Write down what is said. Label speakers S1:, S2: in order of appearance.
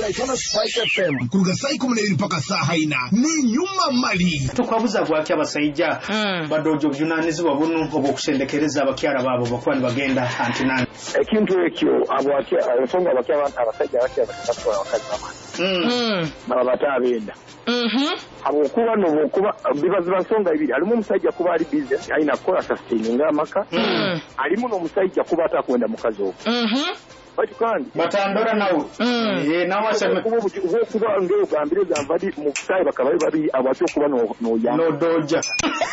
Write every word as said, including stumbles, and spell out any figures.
S1: Uganda Channel Spike F M.
S2: Kuruga sai kumi na mbili mpaka saa haina. Ni nyuma mali.
S3: Tukwabuza gwaki abasajja badojo byunanizibwa bunu obukushendekereza abakyala babo bakwani bagenda antinani.
S1: Ekintu ekyo abwaki ensonga abakyala abasajja abakyala bakatwala abakazi bamani.
S3: Mm.
S1: Baba batabenda.
S4: Mhm.
S1: Abo kuba no kuba bibaza basonga ibiri. Alimu omusajja kuba ali business aina kola sustaining amaka.
S4: Mm.
S1: Alimu no musajja kuba atakwenda mukazi owo.
S4: Mhm.
S1: Batukandi
S3: batandora nawo eh nawo asema
S1: kuba kuba ngeo gambire zambadi mu kusai bakabaye babi abacyo kuba no no
S3: no doja